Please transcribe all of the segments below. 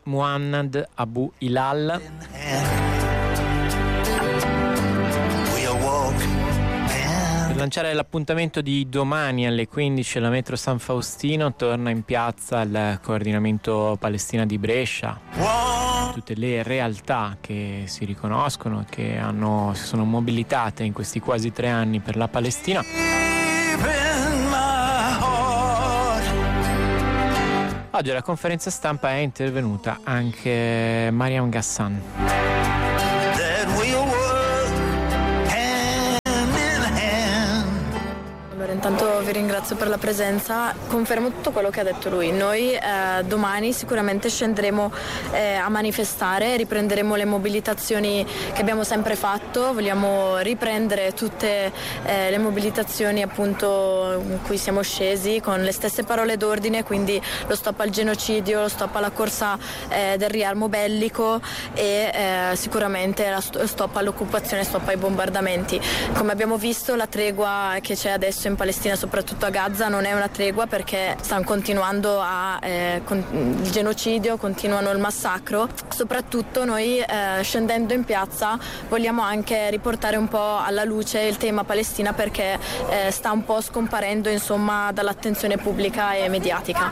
Muhannad Abu Hilal. Per lanciare l'appuntamento di domani alle 15 alla metro San Faustino torna in piazza il coordinamento Palestina di Brescia. Tutte le realtà che si riconoscono e che si sono mobilitate in questi quasi 3 anni per la Palestina. Oggi alla conferenza stampa è intervenuta anche Mariam Ghassan. Intanto vi ringrazio per la presenza, confermo tutto quello che ha detto lui. Noi domani sicuramente scenderemo a manifestare, riprenderemo le mobilitazioni che abbiamo sempre fatto, vogliamo riprendere tutte le mobilitazioni appunto in cui siamo scesi con le stesse parole d'ordine, quindi lo stop al genocidio, lo stop alla corsa del riarmo bellico e sicuramente lo stop all'occupazione, stop ai bombardamenti. Come abbiamo visto, la tregua che c'è adesso in Palestina, soprattutto a Gaza, non è una tregua perché stanno continuando il genocidio, continuano il massacro. Soprattutto noi scendendo in piazza vogliamo anche riportare un po' alla luce il tema Palestina perché sta un po' scomparendo insomma dall'attenzione pubblica e mediatica.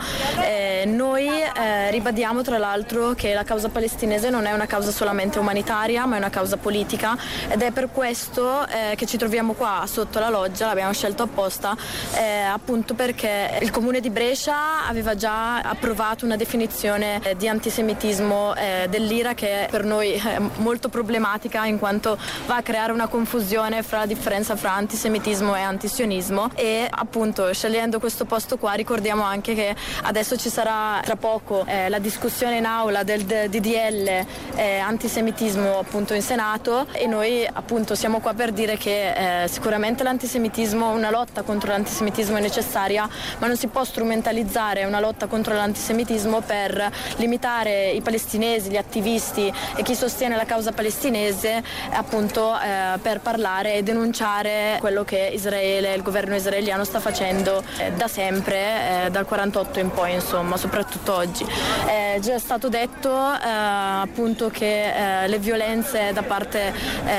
Noi ribadiamo tra l'altro che la causa palestinese non è una causa solamente umanitaria ma è una causa politica ed è per questo che ci troviamo qua sotto la loggia, l'abbiamo scelto apposta appunto perché il comune di Brescia aveva già approvato una definizione di antisemitismo dell'IRA che per noi è molto problematica in quanto va a creare una confusione fra la differenza fra antisemitismo e antisionismo e appunto scegliendo questo posto qua ricordiamo anche che adesso ci sarà tra poco la discussione in aula del DDL antisemitismo appunto in Senato e noi appunto siamo qua per dire che sicuramente l'antisemitismo, una lotta contro l'antisemitismo è necessaria, ma non si può strumentalizzare una lotta contro l'antisemitismo per limitare i palestinesi, gli attivisti e chi sostiene la causa palestinese appunto per parlare e denunciare quello che Israele, il governo israeliano sta facendo da sempre, dal 48 in poi insomma, soprattutto oggi. Già è stato detto appunto che le violenze da parte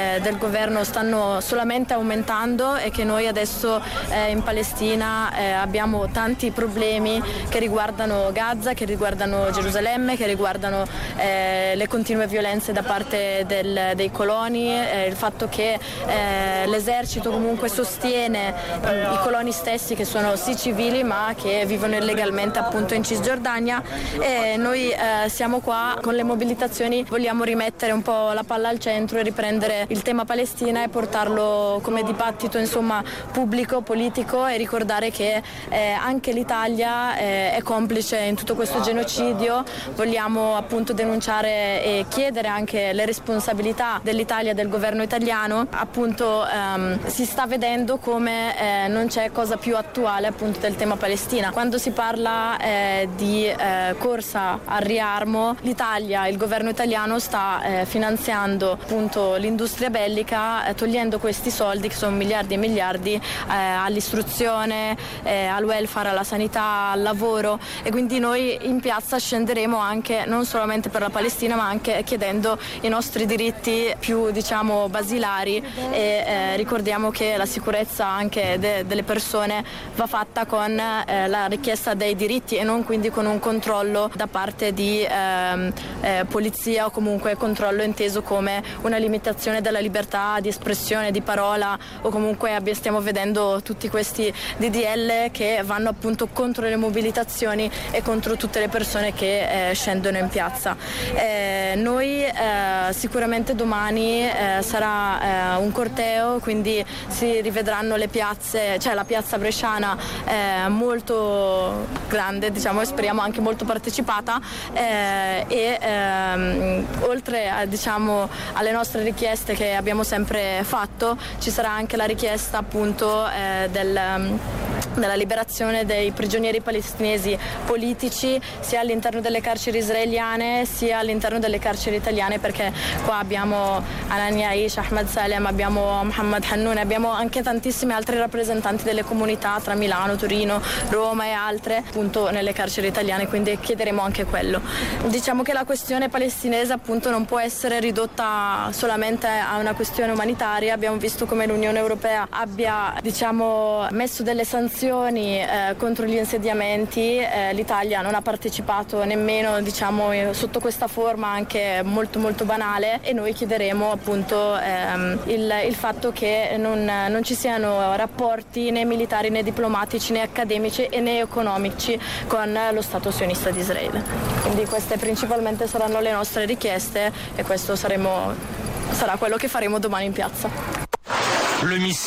del governo stanno solamente aumentando e che noi adesso in Palestina abbiamo tanti problemi che riguardano Gaza, che riguardano Gerusalemme, che riguardano le continue violenze da parte dei coloni, il fatto che l'esercito comunque sostiene i coloni stessi che sono sì civili ma che vivono illegalmente appunto in Cisgiordania e noi siamo qua con le mobilitazioni, vogliamo rimettere un po' la palla al centro e riprendere il tema Palestina e portarlo come dibattito insomma pubblico, politico e ricordare che anche l'Italia è complice in tutto questo genocidio. Vogliamo appunto denunciare e chiedere anche le responsabilità dell'Italia e del governo italiano. Appunto si sta vedendo come non c'è cosa più attuale appunto del tema Palestina. Quando si parla di corsa al riarmo, l'Italia, il governo italiano sta finanziando appunto l'industria bellica, togliendo questi soldi che sono miliardi e miliardi all'istruzione, al welfare, alla sanità, al lavoro e quindi noi in piazza scenderemo anche non solamente per la Palestina ma anche chiedendo i nostri diritti più diciamo basilari e ricordiamo che la sicurezza anche delle persone va fatta con la richiesta dei diritti e non quindi con un controllo da parte di polizia o comunque controllo inteso come una limitazione della libertà di espressione, di parola o comunque stiamo vedendo tutti questi DDL che vanno appunto contro le mobilitazioni e contro tutte le persone che scendono in piazza. Noi sicuramente domani sarà un corteo, quindi si rivedranno le piazze, cioè la piazza bresciana molto grande diciamo e speriamo anche molto partecipata oltre a, diciamo, alle nostre richieste che abbiamo sempre fatto ci sarà anche la richiesta appunto della liberazione dei prigionieri palestinesi politici sia all'interno delle carceri israeliane sia all'interno delle carceri italiane, perché qua abbiamo Anani Aish, Ahmed Salem, abbiamo Mohammed Hannoun, abbiamo anche tantissimi altri rappresentanti delle comunità tra Milano, Torino, Roma e altre appunto nelle carceri italiane, quindi chiederemo anche quello. Diciamo che la questione palestinese appunto non può essere ridotta solamente a una questione umanitaria. Abbiamo visto come l'Unione Europea abbia messo delle sanzioni contro gli insediamenti. L'Italia non ha partecipato nemmeno sotto questa forma anche molto molto banale, e noi chiederemo appunto il fatto che non ci siano rapporti né militari né diplomatici né accademici e né economici con lo Stato sionista di Israele. Quindi queste principalmente saranno le nostre richieste, e questo sarà quello che faremo domani in piazza.